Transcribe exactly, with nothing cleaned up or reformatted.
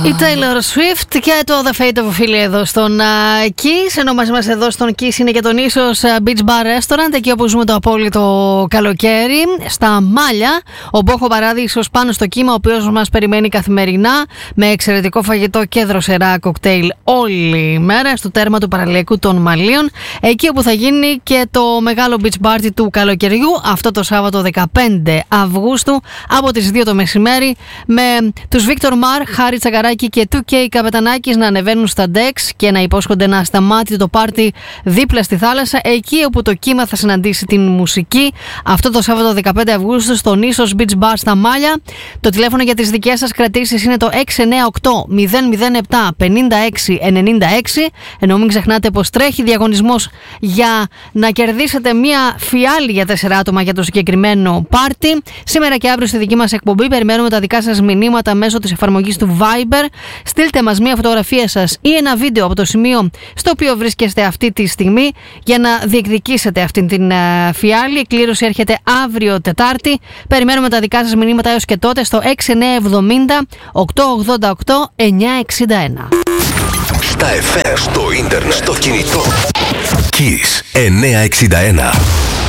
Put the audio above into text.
Η Taylor Swift και το The Fate of Ophelia εδώ στον uh, Kiss. Ενώ μαζί μας εδώ στον Kiss είναι και τον ίσως uh, Beach Bar Restaurant, εκεί όπου ζούμε το απόλυτο καλοκαίρι. Στα Μάλια, ο Μπόχο Παράδεισος πάνω στο κύμα, ο οποίος μας περιμένει καθημερινά με εξαιρετικό φαγητό και δροσερά κοκτέιλ όλη η μέρα στο τέρμα του παραλιακού των Μαλίων. Εκεί όπου θα γίνει και το μεγάλο beach party του καλοκαιριού αυτό το Σάββατο δεκαπέντε Αυγούστου από τις δύο το μεσημέρι, με τους Victor Mar, Χάρη Τσακαράκη και του κέι Καπετανάκης να ανεβαίνουν στα decks και να υπόσχονται ένα ασταμάτητο πάρτι δίπλα στη θάλασσα, εκεί όπου το κύμα θα συναντήσει την μουσική αυτό το Σάββατο δεκαπέντε Αυγούστου στον ίσως Beach Bar στα Μάλια. Το τηλέφωνο για τις δικές σας κρατήσεις είναι το έξι εννιά οκτώ μηδέν μηδέν επτά πενήντα έξι ενενήντα έξι. Ενώ μην ξεχνάτε πως τρέχει διαγωνισμός για να κερδίσετε μια φιάλη για τέσσερα άτομα για το συγκεκριμένο πάρτι. Σήμερα και αύριο στη δική μας εκπομπή περιμένουμε τα δικά σας μηνύματα μέσω της εφαρμογής του Viber. Στείλτε μας μια φωτογραφία σας ή ένα βίντεο από το σημείο στο οποίο βρίσκεστε αυτή τη στιγμή για να διεκδικήσετε αυτή την uh, φιάλη. Η κλήρωση έρχεται αύριο Τετάρτη. Περιμένουμε τα δικά σας μηνύματα έως και τότε στο έξι εννιά εβδομήντα οκτακόσια ογδόντα οκτώ εννιακόσια εξήντα ένα. Στα εφ εμ, στο ίντερνετ, στο κινητό. Kiss εννιακόσια εξήντα ένα.